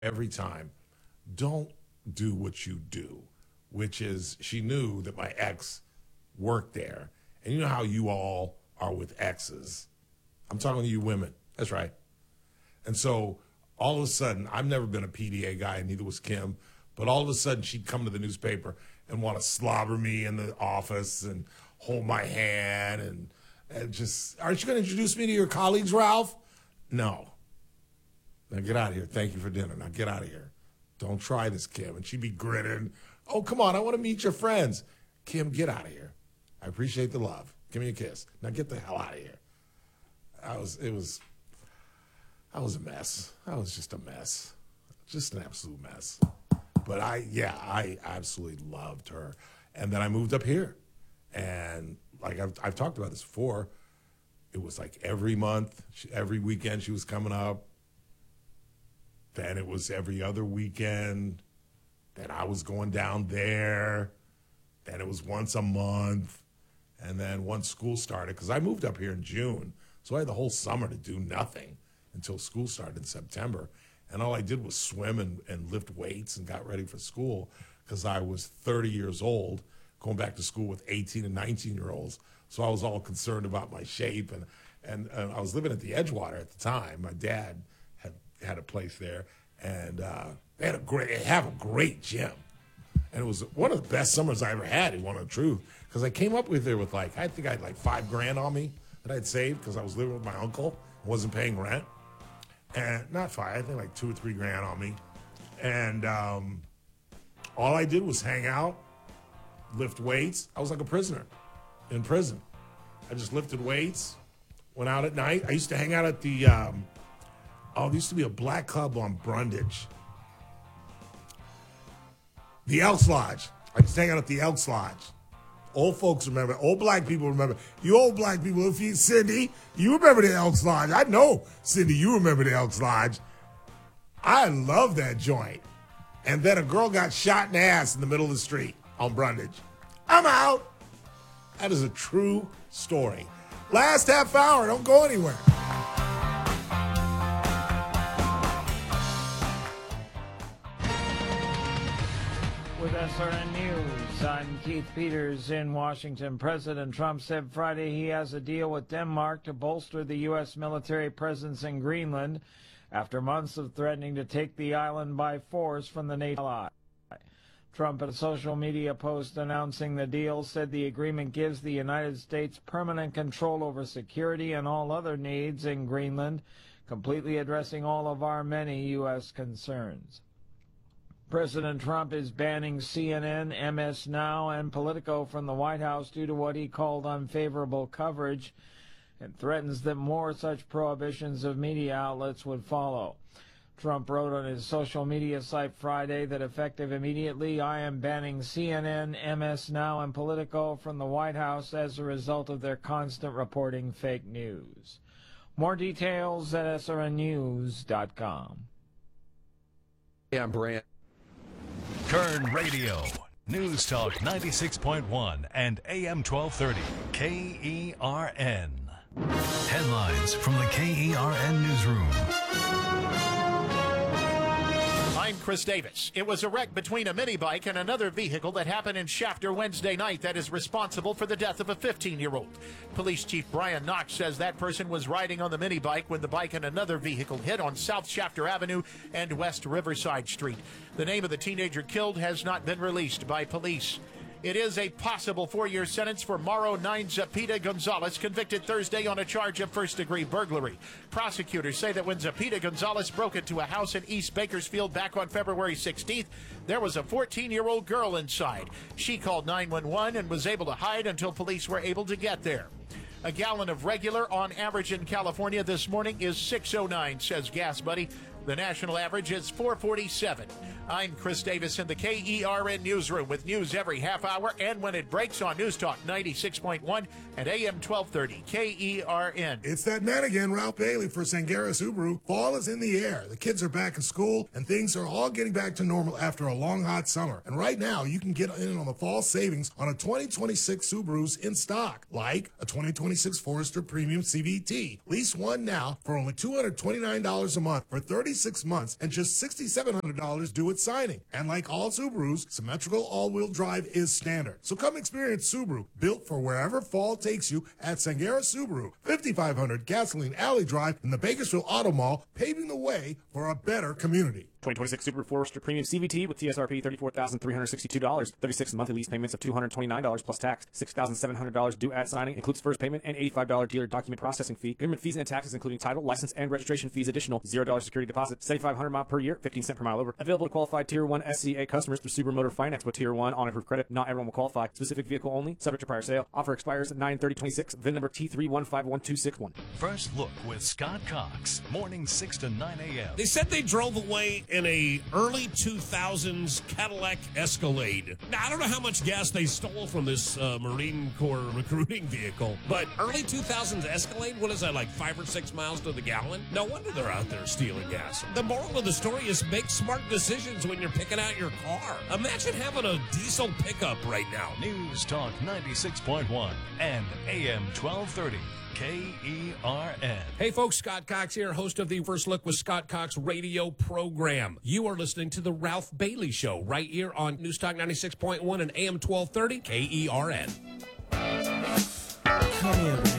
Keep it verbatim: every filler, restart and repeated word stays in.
every time, don't do what you do, which is she knew that my ex worked there. And you know how you all are with exes. I'm talking to you women. That's right. And so all of a sudden, I've never been a P D A guy, neither was Kim, but all of a sudden she'd come to the newspaper and want to slobber me in the office and hold my hand and, and just, aren't you going to introduce me to your colleagues, Ralph? No. Now get out of here. Thank you for dinner. Now get out of here. Don't try this, Kim. And she'd be grinning. Oh, come on. I want to meet your friends. Kim, get out of here. I appreciate the love. Give me a kiss. Now get the hell out of here. I was, it was, I was a mess. I was just a mess. Just an absolute mess. But I, yeah, I absolutely loved her. And then I moved up here. And like I've, I've talked about this before, it was like every month, she, every weekend she was coming up. Then it was every other weekend. Then I was going down there. Then it was once a month. And then once school started, because I moved up here in June, so I had the whole summer to do nothing until school started in September. And all I did was swim and, and lift weights and got ready for school because I was thirty years old, going back to school with eighteen and nineteen-year-olds. So I was all concerned about my shape. And, and, and I was living at the Edgewater at the time. My dad had, had a place there. And uh, they had a great, they have a great gym. And it was one of the best summers I ever had, in one of the truth. Because I came up with it with like, I think I had like five grand on me that I'd saved because I was living with my uncle, wasn't paying rent. And not five, I think like two or three grand on me. And um, all I did was hang out, lift weights. I was like a prisoner in prison. I just lifted weights, went out at night. I used to hang out at the, um, oh, there used to be a black club on Brundage. The Elks Lodge. I used to hang out at the Elks Lodge. Old folks remember. Old black people remember. You old black people, if you, Cindy, you remember the Elks Lodge. I know, Cindy, you remember the Elks Lodge. I love that joint. And then a girl got shot in the ass in the middle of the street on Brundage. I'm out. That is a true story. Last half hour, don't go anywhere. With S R N News, I'm Keith Peters in Washington. President Trump said Friday he has a deal with Denmark to bolster the U S military presence in Greenland after months of threatening to take the island by force from the NATO ally. Trump, in a social media post announcing the deal, said the agreement gives the United States permanent control over security and all other needs in Greenland, completely addressing all of our many U S concerns. President Trump is banning C N N, M S Now, and Politico from the White House due to what he called unfavorable coverage and threatens that more such prohibitions of media outlets would follow. Trump wrote on his social media site Friday that effective immediately, I am banning C N N, M S Now, and Politico from the White House as a result of their constant reporting fake news. More details at S R N news dot com. Hey, I'm Brant. Kern Radio, News Talk ninety-six point one and A M twelve thirty, K E R N. Headlines from the K E R N Newsroom. I'm Chris Davis. It was a wreck between a mini bike and another vehicle that happened in Shafter Wednesday night that is responsible for the death of a fifteen-year-old. Police Chief Brian Knox says that person was riding on the mini bike when the bike and another vehicle hit on South Shafter Avenue and West Riverside Street. The name of the teenager killed has not been released by police. It is a possible four-year sentence for Mauro nine Zapita Gonzalez, convicted Thursday on a charge of first-degree burglary. Prosecutors say that when Zapita Gonzalez broke into a house in East Bakersfield back on February sixteenth, there was a fourteen-year-old girl inside. She called nine one one and was able to hide until police were able to get there. A gallon of regular on average in California this morning is six oh nine, says Gas Buddy. The national average is four forty-seven. I'm Chris Davis in the K E R N Newsroom with news every half hour and when it breaks on News Talk ninety-six point one and A M twelve thirty K E R N. It's that man again, Ralph Bailey for Sangera Subaru. Fall is in the air. The kids are back in school, and things are all getting back to normal after a long, hot summer. And right now, you can get in on the fall savings on a twenty twenty-six Subarus in stock, like a twenty twenty-six Forester Premium C V T. Lease one now for only two hundred twenty-nine dollars a month for thirty thirty-six months and just six thousand seven hundred dollars due at signing. And like all Subarus, symmetrical all-wheel drive is standard. So come experience Subaru, built for wherever fall takes you at Sangera Subaru, fifty-five hundred Gasoline Alley Drive in the Bakersfield Auto Mall, paving the way for a better community. twenty twenty-six Subaru Forester Premium C V T with T S R P thirty-four thousand three hundred sixty-two dollars, thirty-six monthly lease payments of two hundred twenty-nine dollars plus tax, six thousand seven hundred dollars due at signing, includes first payment and eighty-five dollars dealer document processing fee, government fees and taxes including title, license, and registration fees additional, zero dollars security deposit, seventy-five hundred miles per year, fifteen cents per mile over. Available to qualified Tier one S C A customers through Subaru Motor Finance with Tier one on-approved credit. Not everyone will qualify. Specific vehicle only, subject to prior sale. Offer expires nine thirty twenty-six. V I N number T three one five one two six one. First Look with Scott Cox, mornings six to nine a.m. They said they drove away in a early two thousands Cadillac Escalade. Now, I don't know how much gas they stole from this uh, Marine Corps recruiting vehicle, but early two thousands Escalade, what is that, like five or six miles to the gallon? No wonder they're out there stealing gas. The moral of the story is make smart decisions when you're picking out your car. Imagine having a diesel pickup right now. News Talk ninety-six point one and A M twelve thirty. K E R N. Hey folks, Scott Cox here, host of the First Look with Scott Cox radio program. You are listening to the Ralph Bailey Show right here on News Talk ninety-six point one and A M twelve thirty K E R N. Come here,